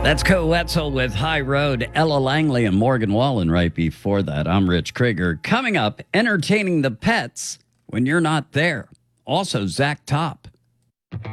That's Co Wetzel with High Road, Ella Langley, and Morgan Wallen right before that. I'm Rich Krieger. Coming up, entertaining the pets when you're not there. Also, Zach Top